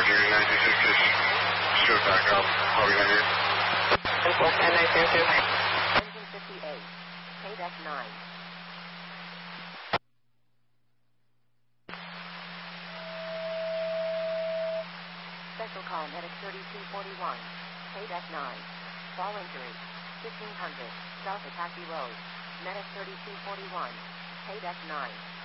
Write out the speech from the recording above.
Virginia 926, just shoot back up. How are we going to do? Engine 58, KDEC 9. Special call medic 3241, KDEC 9. Fall injury, 1500, South Apache Road. Medic 3241, KDEC 9.